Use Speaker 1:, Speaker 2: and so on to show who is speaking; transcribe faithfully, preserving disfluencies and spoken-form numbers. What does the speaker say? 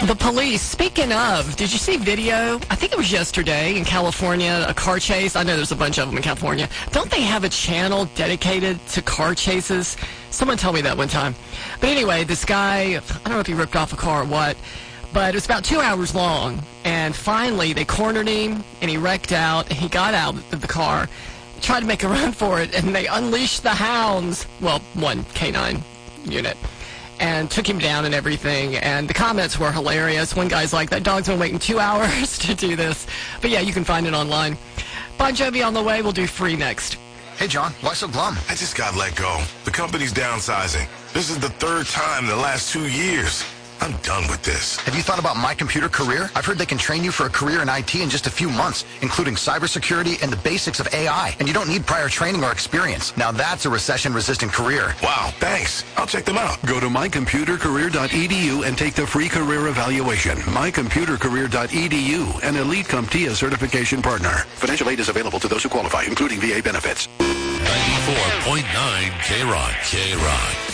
Speaker 1: The police, speaking of, did you see video? I think it was yesterday in California, a car chase. I know there's a bunch of them in California. Don't they have a channel dedicated to car chases? Someone told me that one time. But anyway, this guy, I don't know if he ripped off a car or what, but it was about two hours long. And finally, they cornered him, and he wrecked out, and he got out of the car, tried to make a run for it, and they unleashed the hounds, well, one K nine unit, and took him down and everything. And the comments were hilarious. One guy's like, that dog's been waiting two hours to do this. But yeah, you can find it online. Bon Jovi on the way. We'll do Free next.
Speaker 2: Hey, John, why so glum?
Speaker 3: I just got let go. The company's downsizing. This is the third time in the last two years. I'm done with this.
Speaker 2: Have you thought about My Computer Career? I've heard they can train you for a career in I T in just a few months, including cybersecurity and the basics of A I. And you don't need prior training or experience. Now that's a recession-resistant career.
Speaker 3: Wow, thanks. I'll check them out.
Speaker 4: Go to my computer career dot e d u and take the free career evaluation. my computer career dot e d u, an elite CompTIA certification partner. Financial aid is available to those who qualify, including V A benefits.
Speaker 5: ninety-four point nine K-Rock. K-Rock.